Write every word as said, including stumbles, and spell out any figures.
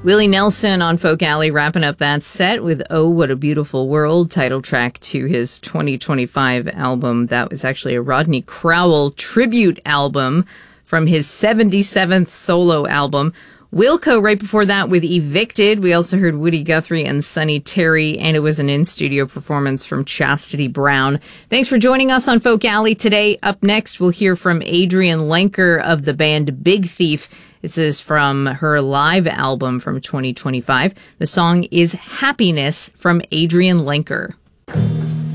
Willie Nelson on Folk Alley wrapping up that set with Oh, What a Beautiful World, title track to his twenty twenty-five album. That was actually a Rodney Crowell tribute album from his seventy-seventh solo album. Wilco right before that with Evicted. We also heard Woody Guthrie and Sonny Terry, and it was an in-studio performance from Chastity Brown. Thanks for joining us on Folk Alley today. Up next, we'll hear from Adrienne Lenker of the band Big Thief. This is from her live album from twenty twenty-five. The song is Happiness from Adrienne Lenker.